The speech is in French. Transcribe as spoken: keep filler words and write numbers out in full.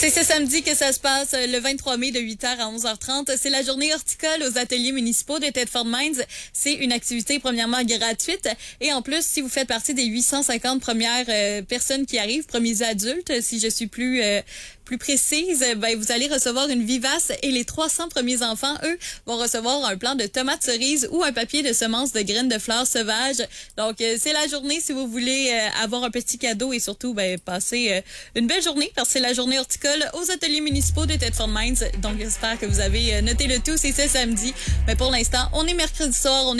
C'est ce samedi que ça se passe, le vingt-trois mai de huit heures à onze heures trente. C'est la journée horticole aux ateliers municipaux de Thetford Mines. C'est une activité premièrement gratuite et en plus, si vous faites partie des huit cent cinquante premières euh, personnes qui arrivent, premiers adultes, si je suis plus euh, plus précise, ben vous allez recevoir une vivace et les trois cents premiers enfants, eux, vont recevoir un plant de tomates cerises ou un papier de semences de graines de fleurs sauvages. Donc, euh, c'est la journée si vous voulez euh, avoir un petit cadeau et surtout ben, passer euh, une belle journée parce que c'est la journée horticole aux ateliers municipaux de Thetford Mines. Donc, j'espère que vous avez noté le tout. C'est ce samedi. Mais pour l'instant, on est mercredi soir. On est